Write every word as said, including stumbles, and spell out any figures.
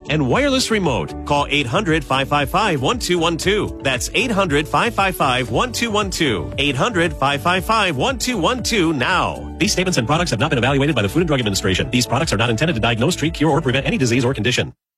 and wireless remote. Call eight hundred, five five five, one two one two. That's eight hundred, five five five, one two one two. eight hundred, five five five, one two one two now. These statements and products have not been evaluated by the Food and Drug Administration. These products are not intended to diagnose, treat, cure, or prevent any disease or condition.